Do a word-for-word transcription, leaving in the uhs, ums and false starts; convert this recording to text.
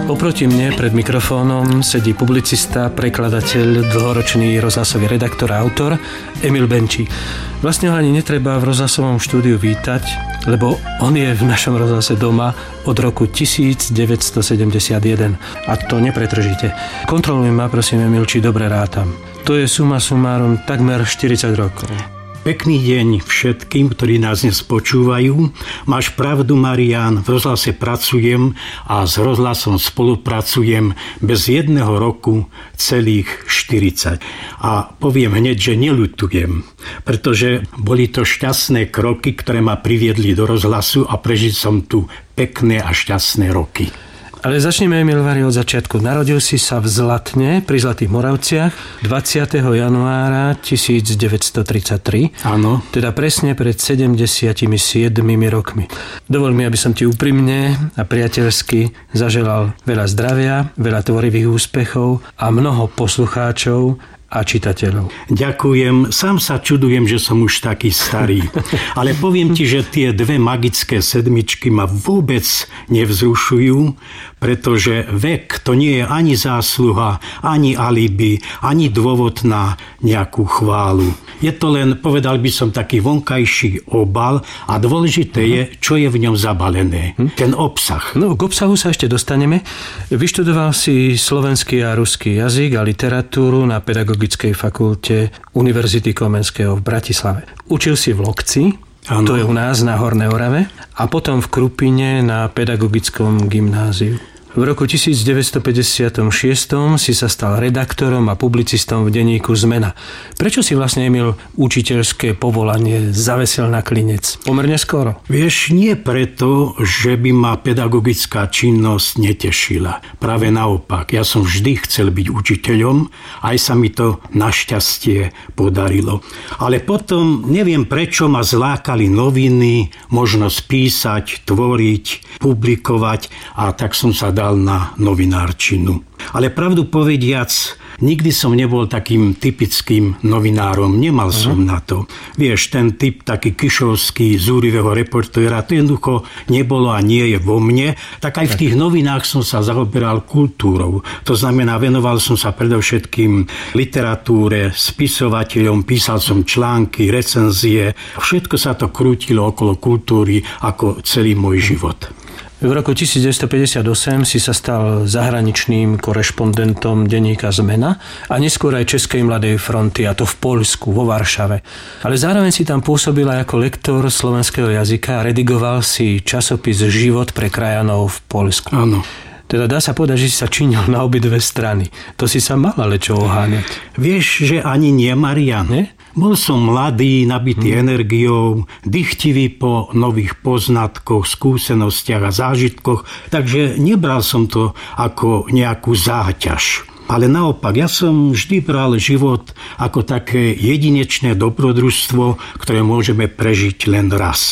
Oproti mne pred mikrofónom sedí publicista, prekladateľ, dlhoročný rozhlasový redaktor a autor Emil Benčík. Vlastne ho ani netreba v rozhlasovom štúdiu vítať, lebo on je v našom rozhlase doma od roku devätnásťstosedemdesiatjeden a to nepretržite. Kontroluj ma, prosím, Emil, či dobre rátam. To je suma sumárum takmer štyridsať rokov. Pekný deň všetkým, ktorí nás dnes počúvajú. Máš pravdu, Marián, v rozhlase pracujem a s rozhlasom spolupracujem bez jedného roku celých štyridsať. A poviem hneď, že neľutujem, pretože boli to šťastné kroky, ktoré ma priviedli do rozhlasu a prežil som tu pekné a šťastné roky. Ale začneme, Emil Vari, od začiatku. Narodil si sa v Zlatne pri Zlatých Moravciach dvadsiateho januára devätnásťstotridsaťtri. Áno. Teda presne pred sedemdesiatimi siedmimi rokmi. Dovol mi, aby som ti úprimne a priateľsky zaželal veľa zdravia, veľa tvorivých úspechov a mnoho poslucháčov a čitateľov. Ďakujem. Sám sa čudujem, že som už taký starý. Ale poviem ti, že tie dve magické sedmičky ma vôbec nevzrušujú, pretože vek to nie je ani zásluha, ani alibi, ani dôvod na nejakú chválu. Je to len, povedal by som, taký vonkajší obal a dôležité je, čo je v ňom zabalené. Ten obsah. No, k obsahu sa ešte dostaneme. Vyštudoval si slovenský a ruský jazyk a literatúru na Pedagogickej fakulte Univerzity Komenského v Bratislave. Učil si v Lokci, ano. To je u nás na Hornej Orave, a potom v Krupine na Pedagogickom gymnáziu. V roku devätnásťstopäťdesiatšesť si sa stal redaktorom a publicistom v denníku Zmena. Prečo si vlastne, Emil, učiteľské povolanie zavesil na klinec? Pomerne skoro. Vieš, nie preto, že by ma pedagogická činnosť netešila. Práve naopak, ja som vždy chcel byť učiteľom, aj sa mi to našťastie podarilo. Ale potom, neviem prečo, ma zlákali noviny, možnosť písať, tvoriť, publikovať, a tak som sa dal na novinárčinu. Ale pravdu povediac, nikdy som nebol takým typickým novinárom. Nemal uh-huh. som na to. Vieš, ten typ taký kišovský, zúrivého reportéra, to jednoducho nebolo a nie je vo mne. Tak aj v tých novinách som sa zaoberal kultúrou. To znamená, venoval som sa predovšetkým literatúre, spisovateľom, písal som články, recenzie. Všetko sa to krútilo okolo kultúry ako celý môj život. V roku devätnásťstopäťdesiatosem si sa stal zahraničným korešpondentom denníka Zmena a neskôr aj Českej mladej fronty, a to v Poľsku, vo Varšave. Ale zároveň si tam pôsobil aj ako lektor slovenského jazyka a redigoval si časopis Život pre krajanov v Poľsku. Áno. Teda dá sa povedať, že si sa činil na obidve strany. To si sa mal ale čo oháňať. Vieš, že ani nie, Marián. Nie? Bol som mladý, nabitý hmm. energiou, dychtivý po nových poznatkoch, skúsenostiach a zážitkoch, takže nebral som to ako nejakú záťaž. Ale naopak, ja som vždy bral život ako také jedinečné dobrodružstvo, ktoré môžeme prežiť len raz.